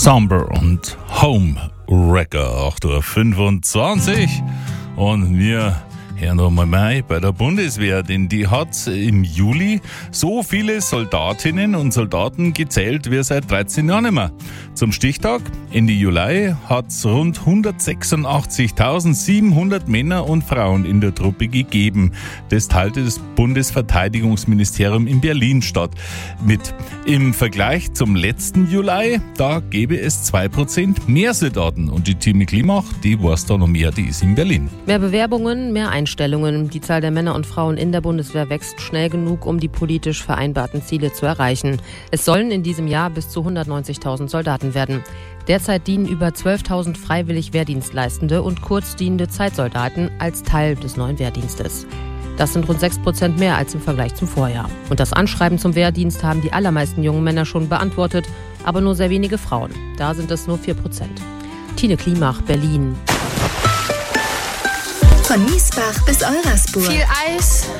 Somber und Homewrecker, 8:25 Uhr. Und wir hören noch mal bei der Bundeswehr, denn die hat im Juli so viele Soldatinnen und Soldaten gezählt wie seit 13 Jahren nicht mehr. Zum Stichtag Ende Juli hat es rund 186.700 Männer und Frauen in der Truppe gegeben. Das teilte das Bundesverteidigungsministerium in Berlin mit. Im Vergleich zum letzten Juli, da gäbe es 2% mehr Soldaten. Und die Tine Klimach, die weiß da noch mehr, die ist in Berlin. Mehr Bewerbungen, mehr Einstellungen. Die Zahl der Männer und Frauen in der Bundeswehr wächst schnell genug, um die politisch vereinbarten Ziele zu erreichen. Es sollen in diesem Jahr bis zu 190.000 Soldaten werden. Derzeit dienen über 12.000 freiwillig Wehrdienstleistende und kurzdienende Zeitsoldaten als Teil des neuen Wehrdienstes. Das sind rund 6% mehr als im Vergleich zum Vorjahr. Und das Anschreiben zum Wehrdienst haben die allermeisten jungen Männer schon beantwortet, aber nur sehr wenige Frauen. Da sind es nur 4%. Tine Klimach, Berlin. Von Miesbach bis Eurasburg. Viel Eis.